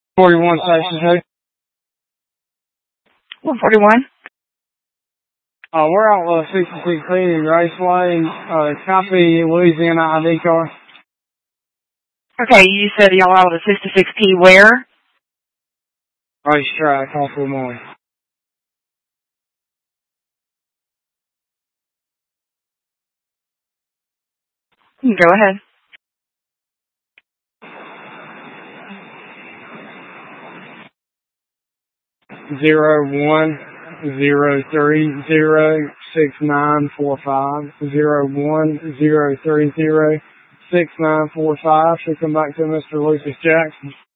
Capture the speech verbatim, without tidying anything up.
forty-one Section two. one forty-one. Uh, we're out uh, sixty-six P in Raceway. Uh, copy Louisiana I D card. Okay, you said y'all out at sixty-six P where? Racetrack, off of Moore. Go ahead. Zero one zero three zero six nine four five. Zero one zero three zero six nine four five. Should come back to Mister Lucas Jackson.